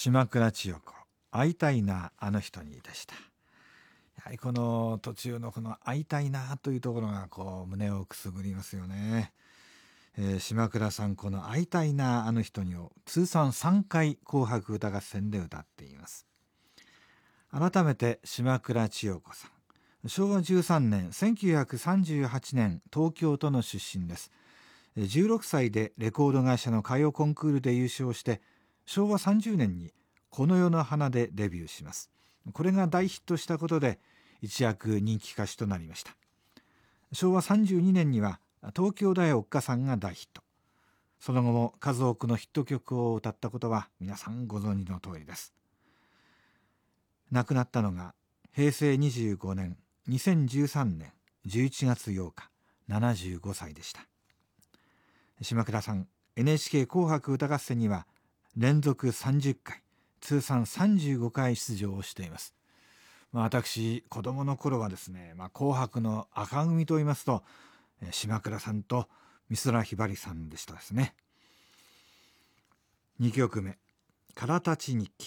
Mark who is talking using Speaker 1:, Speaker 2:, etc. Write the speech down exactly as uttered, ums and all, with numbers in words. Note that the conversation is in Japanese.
Speaker 1: 島倉千代子、会いたいなあの人にでした。やはりこの途中のこの会いたいなというところがこう胸をくすぐりますよね。えー、島倉さん、この会いたいなあの人にを通算さんかい紅白歌合戦で歌っています。改めて島倉千代子さん、しょうわじゅうさんねんせんきゅうひゃくさんじゅうはちねん東京都の出身です。じゅうろくさいでレコード会社の歌謡コンクールで優勝して、しょうわさんじゅうねんにこの世の花でデビューします。これが大ヒットしたことで一躍人気歌手となりました。しょうわさんじゅうにねんには東京大おっかさんが大ヒット。その後も数多くのヒット曲を歌ったことは皆さんご存知の通りです。亡くなったのがへいせいにじゅうごねんにせんじゅうさんねんじゅういちがつようか、ななじゅうごさいでした。島倉さん、 エヌエイチケー 紅白歌合戦には連続さんじゅっかい、通算さんじゅうごかい出場をしています。まあ、私子供の頃はですね、まあ、紅白の紅組と言いますと島倉さんと美空ひばりさんでしたですね。にきょくめ、からたち日記。